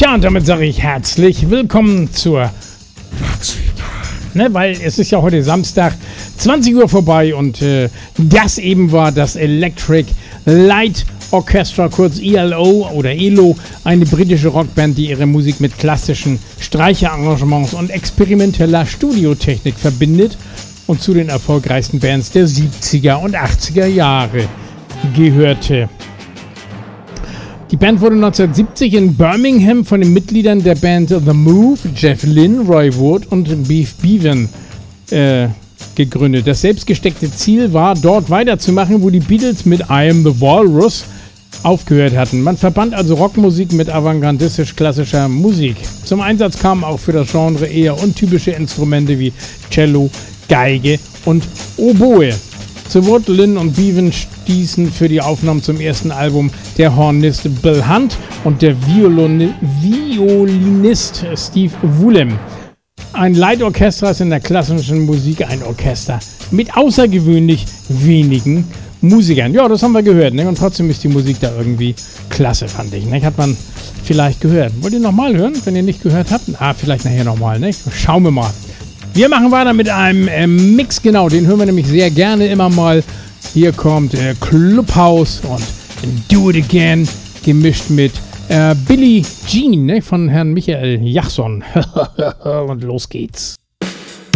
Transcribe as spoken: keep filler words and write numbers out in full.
Ja, und damit sage ich herzlich willkommen zur... Ne, weil es ist ja heute Samstag, zwanzig Uhr vorbei und äh, das eben war das Electric Light Orchestra, kurz E L O oder E L O, eine britische Rockband, die ihre Musik mit klassischen Streicherarrangements und experimenteller Studiotechnik verbindet und zu den erfolgreichsten Bands der siebziger und achtziger Jahre gehörte. Die Band wurde neunzehnhundertsiebzig in Birmingham von den Mitgliedern der Band The Move, Jeff Lynne, Roy Wood und Beef Bevan äh, gegründet. Das selbstgesteckte Ziel war, dort weiterzumachen, wo die Beatles mit I Am The Walrus aufgehört hatten. Man verband also Rockmusik mit avantgardistisch-klassischer Musik. Zum Einsatz kamen auch für das Genre eher untypische Instrumente wie Cello, Geige und Oboe. Zu Wood, Lynne und Bevan stießen für die Aufnahmen zum ersten Album der Hornist Bill Hunt und der Violoni- Violinist Steve Woolham. Ein Leitorchester ist in der klassischen Musik ein Orchester mit außergewöhnlich wenigen Musikern. Ja, das haben wir gehört, ne? Und trotzdem ist die Musik da irgendwie klasse, fand ich. Ne? Hat man vielleicht gehört. Wollt ihr nochmal hören, wenn ihr nicht gehört habt? Ah, vielleicht nachher nochmal. Ne? Schauen wir mal. Wir machen weiter mit einem äh, Mix, genau, den hören wir nämlich sehr gerne immer mal. Hier kommt äh, Clubhouse und Do It Again, gemischt mit äh, Billie Jean, ne, von Herrn Michael Jackson. Und los geht's.